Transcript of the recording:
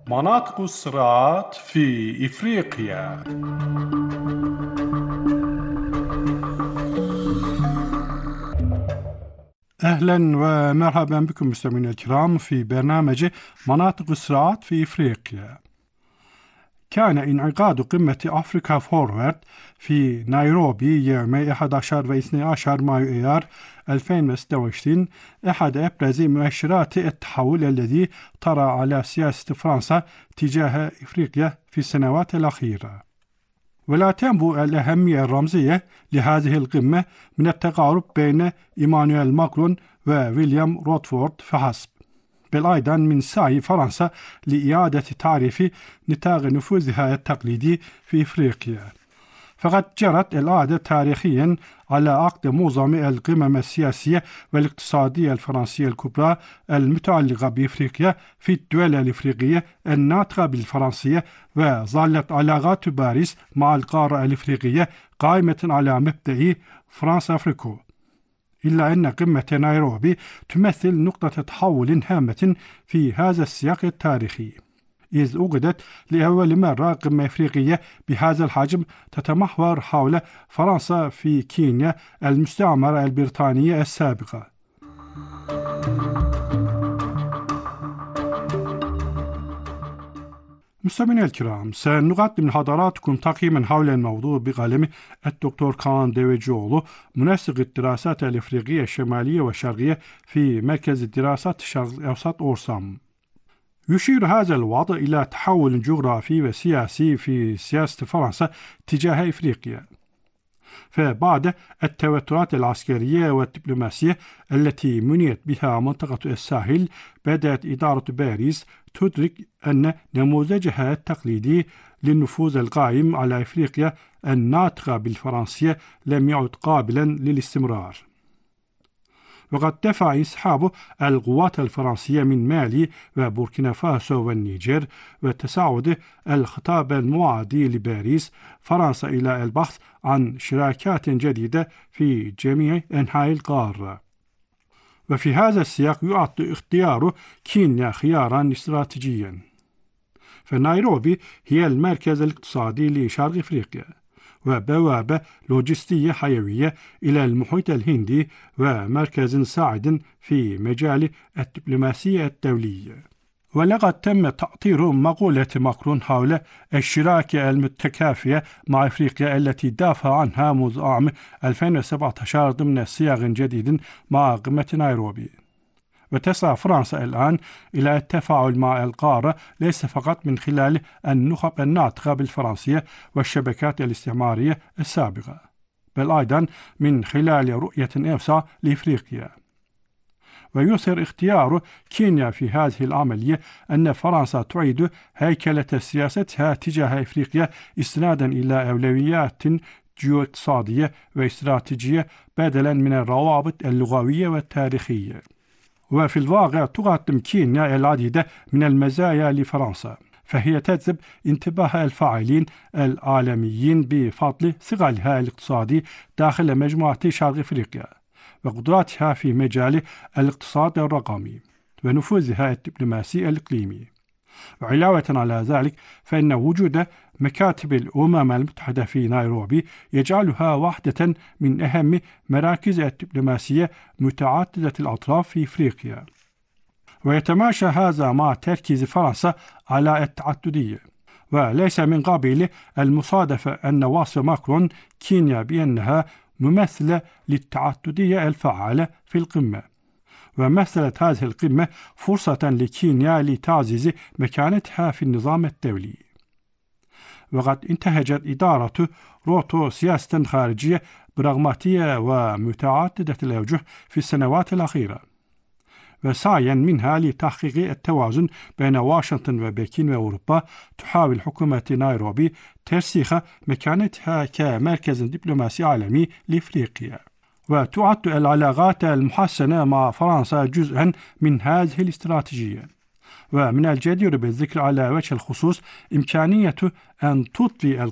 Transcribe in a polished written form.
مناطق الصراعات في إفريقيا. أهلا ومرحبا بكم مستمعينا الكرام في برنامج مناطق الصراعات في إفريقيا. كان انعقاد قمة أفريكا فورورد في نيروبي يومي 11 و 12 مايو إيار 2026 أحد أبرز مؤشرات التحول الذي طرأ على سياسة فرنسا تجاه إفريقيا في السنوات الأخيرة. ولا تنبو الأهمية الرمزية لهذه القمة من التقارب بين إيمانويل ماكرون وويليام روتفورد فحسب، بل أيضا من سعي فرنسا لإعادة تعريف نطاق نفوذها التقليدي في إفريقيا. فقد جرت العادة تاريخيا على عقد معظم القمم السياسية والاقتصادية الفرنسية الكبرى المتعلقة بإفريقيا في الدول الإفريقية الناطقة بالفرنسية، وظلت علاقات باريس مع القارة الإفريقية قائمة على مبدأ فرانس أفريكو. إلا أن قمة نيروبي تمثل نقطة تحول هامة في هذا السياق التاريخي، إذ وجدت لأول مرة قمة إفريقية بهذا الحجم تتمحور حول فرنسا في كينيا المستعمرة البريطانية السابقة. مستمعينا الكرام، سنقدم لحضراتكم تقييما حول الموضوع بقلم الدكتور كان ديويجولو، منسق الدراسات الإفريقية الشمالية والشرقية في مركز الدراسات الشرق الأوسط أورسام. يشير هذا الوضع إلى تحول جغرافي وسياسي في سياسة فرنسا تجاه إفريقيا. فبعد التوترات العسكرية والدبلوماسية التي منيت بها منطقة الساحل، بدأت إدارة باريس تدرك أن نموذجها التقليدي للنفوذ القائم على إفريقيا الناطقة بالفرنسية لم يعد قابلا للاستمرار. وقد دفع انسحاب القوات الفرنسية من مالي وبوركينا فاسو والنيجر وتصاعد الخطاب المعادي لباريس فرنسا إلى البحث عن شراكات جديدة في جميع أنحاء القارة. وفي هذا السياق يعد اختيار كينيا خيارا استراتيجيا، فنيروبي هي المركز الاقتصادي لشرق إفريقيا وبوابة لوجستية حيوية إلى المحيط الهندي ومركز ساعد في مجال الدبلوماسية الدولية. ولقد تم تأطير مقولة ماكرون حول الشراكة المتكافئة مع إفريقيا التي دافع عنها منذ عام 2017 ضمن سياق جديد مع قمة نيروبي. وتسعى فرنسا الآن إلى التفاعل مع القارة ليس فقط من خلال النخب الناطقة بالفرنسية والشبكات الاستعمارية السابقة، بل أيضا من خلال رؤية أوسع لإفريقيا. ويظهر اختيار كينيا في هذه العملية أن فرنسا تعيد هيكلة سياستها تجاه إفريقيا استنادا إلى أولويات جيواقتصادية واستراتيجية بدلا من الروابط اللغوية والتاريخية. وفي الواقع تقدم كينيا العديد من المزايا لفرنسا، فهي تجذب انتباه الفاعلين العالميين بفضل ثقلها الاقتصادي داخل مجموعة شرق إفريقيا وقدراتها في مجال الاقتصاد الرقمي ونفوذها الدبلوماسي الإقليمي. وعلاوة على ذلك فإن وجود مكاتب الأمم المتحدة في نيروبي يجعلها واحدة من أهم مراكز الدبلوماسية متعددة الأطراف في إفريقيا. ويتماشى هذا مع تركيز فرنسا على التعددية، وليس من قبيل المصادفة أن وصف ماكرون كينيا بأنها ممثلة للتعددية الفعالة في القمة. ومثلت هذه القمة فرصة لكينيا لتعزيز مكانتها في النظام الدولي. وقد انتهجت إدارة روتو سياسة خارجية براغماتية ومتعددة الأوجه في السنوات الأخيرة، وسعيا منها لتحقيق التوازن بين واشنطن وبكين وأوروبا، تحاول حكومة نيروبي ترسيخ مكانتها كمركز دبلوماسي عالمي لإفريقيا. وتعد العلاقات المحسنة مع فرنسا جزءا من هذه الاستراتيجية. ومن الجدير بالذكر على وجه الخصوص إمكانية أن تضفي